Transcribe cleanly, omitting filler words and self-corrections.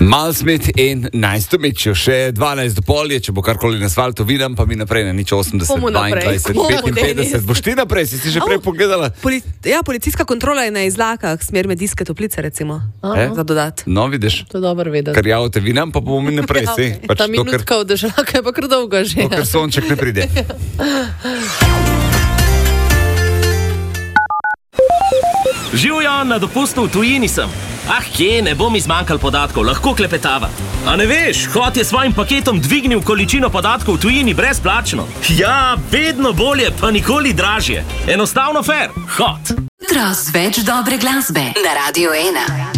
Malsmith in Nice to meet you. Še 12 do pol je, če bo karkoli na asfaltu vidim, pa mi naprej na nič 80, 22, 55. Boš ti naprej, si že prej pogledala? Policijska kontrola je na Izlakah, smer Medijske Toplice, recimo. Za dodat. No, vidiš. To je dobro vedeti. Ker javo te vidim, pa bomo mi naprej. Ta minutka v Deželaka je pa kar dolga že. Ker sonček ne pride. Živjo, na dopustu v tujini sem. Kje, ne bom izmanjkal podatkov, lahko klepetava. A ne veš, Hot je svojim paketom dvignil količino podatkov v tujini brezplačno. Ja, vedno bolje, pa nikoli dražje. Enostavno fair. Hot. Jutro z več dobre glasbe na Radio 1.